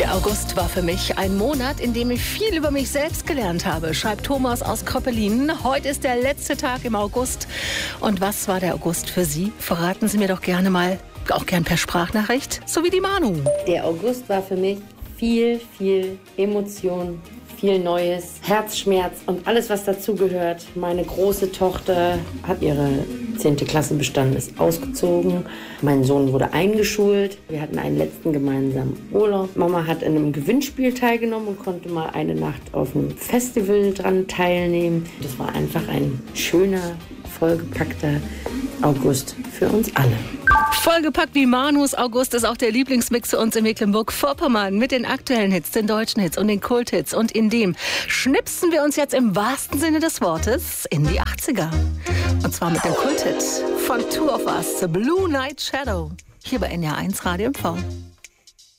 Der August war für mich ein Monat, in dem ich viel über mich selbst gelernt habe, schreibt Thomas aus Koppelin. Heute ist der letzte Tag im August. Und was war der August für Sie? Verraten Sie mir doch gerne mal, auch gern per Sprachnachricht, so wie die Manu. Der August war für mich viel Emotion, viel Neues, Herzschmerz und alles, was dazugehört. Meine große Tochter hat ihre 10. Klasse bestanden, ist ausgezogen. Mein Sohn wurde eingeschult. Wir hatten einen letzten gemeinsamen Urlaub. Mama hat in einem Gewinnspiel teilgenommen und konnte mal eine Nacht auf einem Festival dran teilnehmen. Das war einfach ein schöner, vollgepackter August für uns alle. Vollgepackt wie Manus August ist auch der Lieblingsmix für uns in Mecklenburg-Vorpommern mit den aktuellen Hits, den deutschen Hits und den Kulthits. Und in dem schnipsen wir uns jetzt im wahrsten Sinne des Wortes in die 80er. Und zwar mit dem Kulthit von Two of Us, The Blue Night Shadow, hier bei NR1 Radio MV.